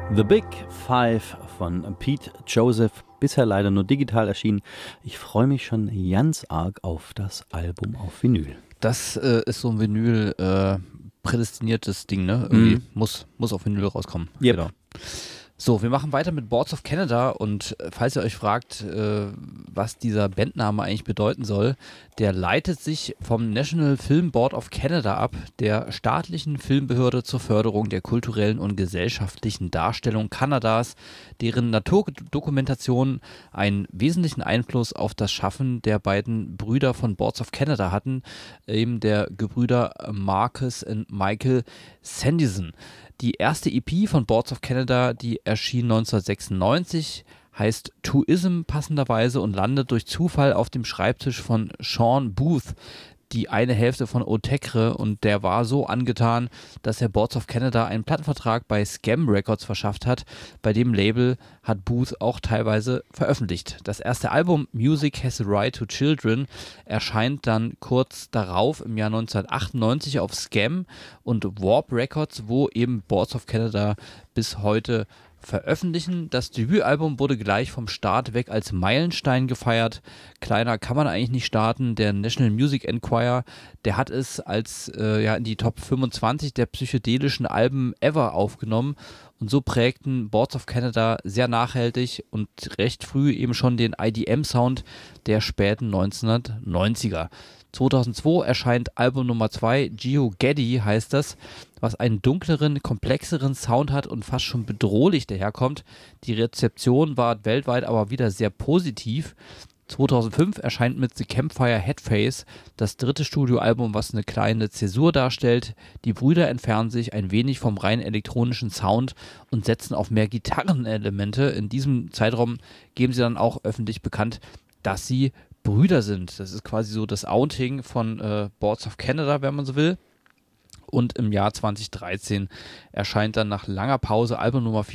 The Big Five von Pete Joseph, bisher leider nur digital erschienen. Ich freue mich schon ganz arg auf das Album auf Vinyl. Das ist so ein Vinyl prädestiniertes Ding, ne? Irgendwie muss auf Vinyl rauskommen. Yep. Genau. So, wir machen weiter mit Boards of Canada und falls ihr euch fragt, was dieser Bandname eigentlich bedeuten soll, der leitet sich vom National Film Board of Canada ab, der staatlichen Filmbehörde zur Förderung der kulturellen und gesellschaftlichen Darstellung Kanadas, deren Naturdokumentationen einen wesentlichen Einfluss auf das Schaffen der beiden Brüder von Boards of Canada hatten, eben der Gebrüder Marcus und Michael Sandison. Die erste EP von Boards of Canada, die erschien 1996, heißt Tourism passenderweise und landet durch Zufall auf dem Schreibtisch von Sean Booth, die eine Hälfte von Otecre, und der war so angetan, dass er Boards of Canada einen Plattenvertrag bei Scam Records verschafft hat. Bei dem Label hat Booth auch teilweise veröffentlicht. Das erste Album Music Has a Right to Children erscheint dann kurz darauf im Jahr 1998 auf Scam und Warp Records, wo eben Boards of Canada bis heute veröffentlichen. Das Debütalbum wurde gleich vom Start weg als Meilenstein gefeiert. Kleiner kann man eigentlich nicht starten. Der National Music Enquirer, der hat es als in die Top 25 der psychedelischen Alben ever aufgenommen. Und so prägten Boards of Canada sehr nachhaltig und recht früh eben schon den IDM-Sound der späten 1990er. 2002 erscheint Album Nummer 2, Geo Geddy heißt das, was einen dunkleren, komplexeren Sound hat und fast schon bedrohlich daherkommt. Die Rezeption war weltweit aber wieder sehr positiv. 2005 erscheint mit The Campfire Headface das dritte Studioalbum, was eine kleine Zäsur darstellt. Die Brüder entfernen sich ein wenig vom rein elektronischen Sound und setzen auf mehr Gitarrenelemente. In diesem Zeitraum geben sie dann auch öffentlich bekannt, dass sie Brüder sind. Das ist quasi so das Outing von Boards of Canada, wenn man so will. Und im Jahr 2013 erscheint dann nach langer Pause Album Nummer 4.